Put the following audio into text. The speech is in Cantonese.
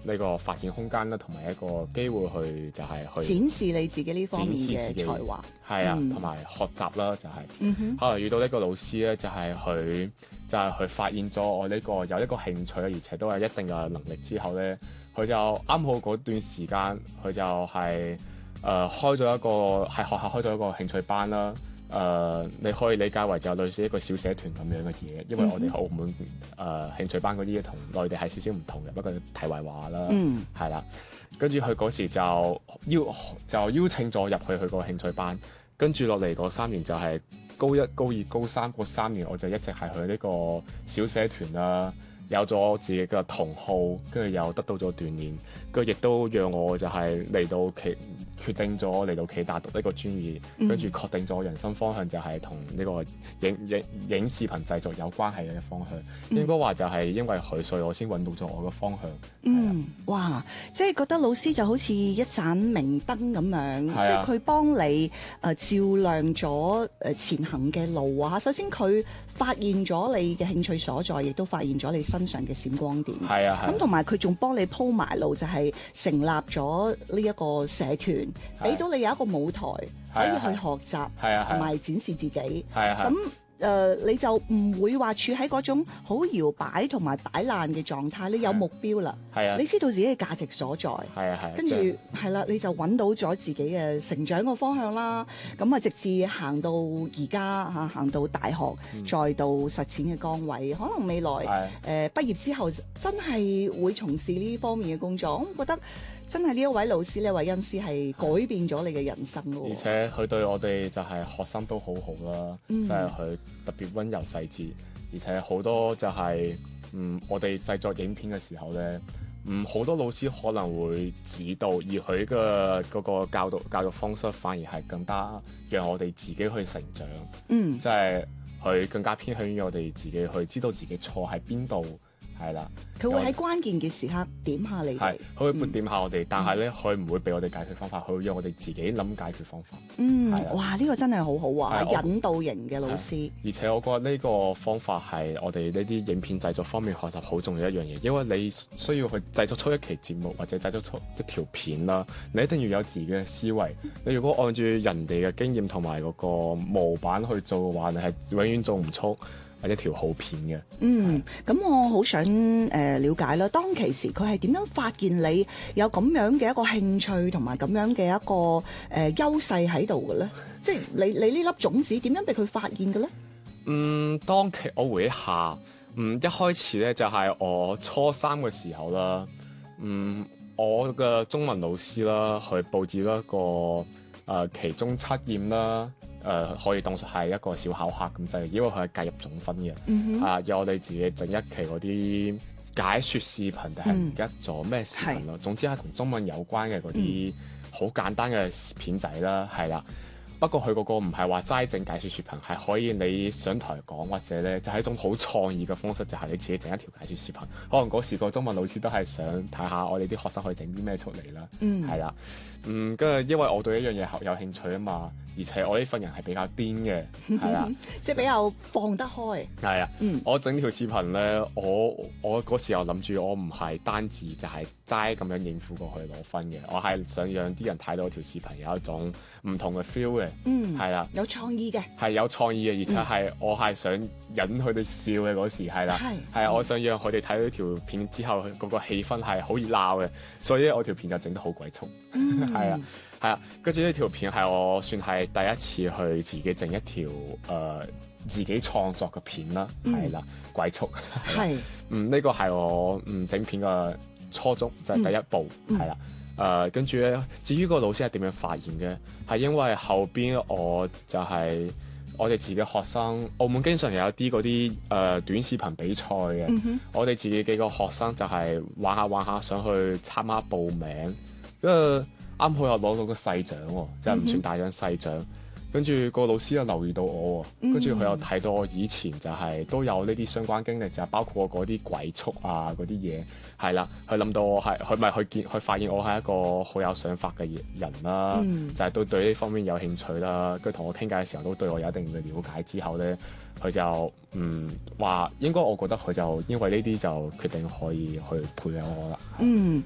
呢個發展空間啦，同埋一個機會去就係去展示你自己呢方面嘅才華。 係啊，同埋學習啦，就係、 嗯哼， 後來遇到呢個老師咧，就係佢發現咗我呢個有一個興趣，而且都係一定嘅能力之後咧，佢就啱好嗰段時間，佢就開咗一個喺學校開咗一個興趣班啦。你可以理解為就類似一個小社團咁樣嘅嘢，因為我哋喺澳門興趣班嗰啲同內地係少少唔同嘅，不過題外話啦，係啦。跟住佢嗰時就邀請咗入去佢個興趣班，跟住落嚟嗰3年就係高一、高二、高三嗰3年，我就一直係去呢個小社團啦。有咗自己嘅同好，跟住又得到咗鍛鍊，跟住亦都讓我就係決定咗嚟到暨大讀呢個專業，跟住確定咗人生方向就係同呢個影視頻製作有關係嘅方向。應該話就係因為佢，所以我先揾到咗我嘅方向。 哇！即係覺得老師就好似一盞明燈咁樣，即係佢幫你照亮咗前行嘅路啊！首先佢發現咗你嘅興趣所在，亦都發現咗你身上嘅閃光點。咁同埋佢仲幫你鋪埋路，就係成立咗呢一個社團，俾到你有一個舞台可以去學習，同埋展示自己。咁你就唔會話處喺嗰種好搖擺同埋擺爛嘅狀態，你有目標啦，你知道自己嘅價值所在，跟住係啦，你就揾到咗自己嘅成長個方向啦。咁啊，直至行到而家嚇，行到大學，再到實踐嘅崗位，可能未來畢業之後真係會從事呢方面嘅工作。我覺得真係呢一位老師，呢位恩師係改變咗你嘅人生喎。 而且佢對我哋就係學生都好好啦，即係佢特別溫柔細緻，而且好多就係我哋製作影片嘅時候咧，好多老師可能會指導，而佢嘅嗰個教育方式反而係更加讓我哋自己去成長。即係佢更加偏向於我哋自己去知道自己錯喺邊度。係啦， 佢會喺關鍵嘅時刻點下你哋， 佢會點下我哋，但係咧佢唔會俾我哋解決方法，佢會讓我哋自己諗解決方法。 哇！呢個真係好好啊，引導型嘅老師。 而且我覺得呢個方法係我哋呢啲影片製作方面學習好重要一樣嘢，因為你需要去製作出一期節目或者製作出一條片啦，你一定要有自己嘅思維。你如果按住人哋嘅經驗同埋嗰個模板去做嘅話，你係永遠做唔出係一條好片嘅。 咁我好想了解啦。當其時佢係點樣發現你有咁樣嘅一個興趣同埋咁樣嘅一個優勢喺度嘅咧？即係你呢粒種子點樣被佢發現嘅咧？ 當期我回憶下，一開始咧就係我初3嘅時候啦。我嘅中文老師啦，去佈置咗一個期中測驗啦。可以當作係一個小考核咁滯，因為佢係計入總分嘅。有我哋自己整一期嗰啲解說視頻，定係唔記得咗咩視頻咯。總之係同中文有關嘅嗰啲好簡單嘅片仔啦，係啦。不過佢嗰個唔係話齋整解說視頻，係可以你上台講，或者咧就係一種好創意嘅方式，就係你自己整一條解說視頻。可能嗰時個中文老師都係想睇下我哋啲學生可以整啲咩出嚟啦，係啦。跟住因為我對一樣嘢有興趣啊嘛，而且我呢份人係比較癲嘅，係啦， 即係比較放得開。 係啊，我整條視頻咧，我嗰時候諗住我唔係單止就係齋咁樣應付過去攞分嘅，我係想讓啲人睇到條視頻有一種唔同嘅 feel 嘅，係啦， 有創意嘅， 係有創意嘅，而且係我係想引佢哋笑嘅嗰時，係啦，係啊，我想讓佢哋睇到條片之後，嗰個氣氛係好熱鬧嘅，所以我條片就整得好鬼速。係啊，跟住呢條片係我算係第一次去自己整一條自己創作嘅片啦，係啦，鬼速係，呢個係我整片嘅初衷，就係第一步，係啦，跟住咧，至於個老師係點樣發現嘅，係因為後邊我就係我哋自己學生，澳門經常有一啲嗰啲短視頻比賽嘅，我哋自己幾個學生就係玩下想去參加報名，跟住啱好又攞到個細獎喎，即係唔算大獎細獎。跟住個老師又留意到我喎，跟住佢又睇到我以前就係都有呢啲相關經歷，就係包括我嗰啲鬼畜啊嗰啲嘢，係啦，佢諗到我係，佢發現我係一個好有想法嘅人啦，就係都對呢方面有興趣啦，跟住同我傾偈嘅時候都對我有一定嘅了解之後咧，佢就話應該我覺得佢就因為呢啲就決定可以去培養我啦。